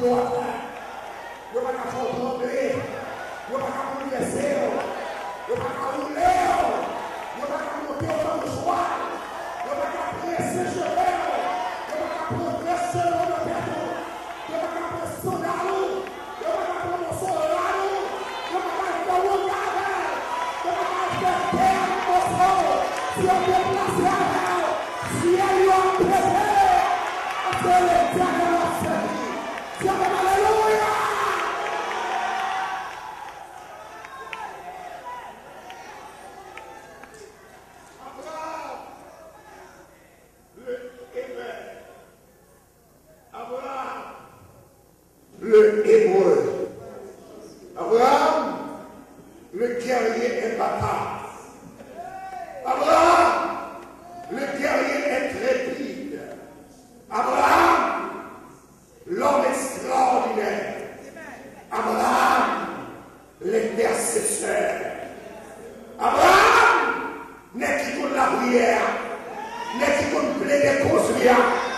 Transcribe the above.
Le hébreu. Abraham, le guerrier imbattable. Abraham, le guerrier intrépide. Abraham, l'homme extraordinaire. Abraham, l'intercesseur. Abraham, n'est qui compte la prière, n'est qui compte plaider cause.